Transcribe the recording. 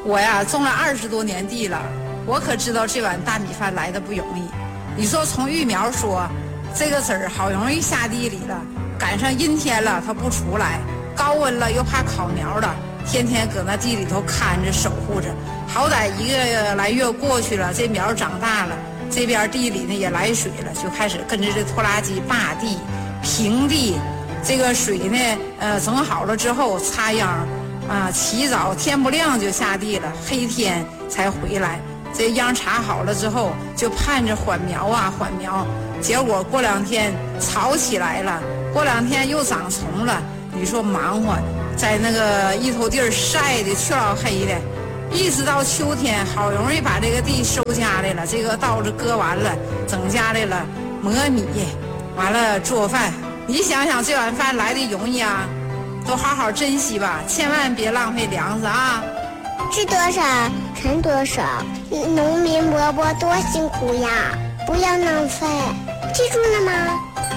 我呀种了20多年地了，我可知道这碗大米饭来的不容易。你说从育苗说，这个籽儿好容易下地里了，赶上阴天了它不出来，高温了又怕烤苗了，天天搁那地里头看着守护着。好歹1个来月过去了，这苗长大了，这边地里呢也来水了，就开始跟着这拖拉机扒地、平地。这个水呢，整好了之后插秧。起早天不亮就下地了，黑天才回来。这秧插好了之后，就盼着缓苗啊缓苗。结果过2天草起来了，过2天又长虫了。你说忙活，在那个一头地儿晒的去老黑的，一直到秋天，好容易把这个地收家来了，这个稻子割完了，整家来了磨米，完了做饭。你想想这碗饭来的容易啊？都好好珍惜吧，千万别浪费粮食啊！ 吃多少存多少，农民伯伯多辛苦呀！不要浪费，记住了吗？